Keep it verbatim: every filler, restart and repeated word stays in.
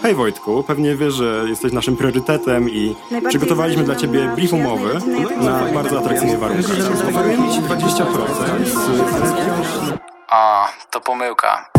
Hej Wojtku, pewnie wiesz, że jesteś naszym priorytetem i przygotowaliśmy dla ciebie brief umowy na bardzo atrakcyjne warunki. Oferujemy ci dwadzieścia procent z... A, to pomyłka.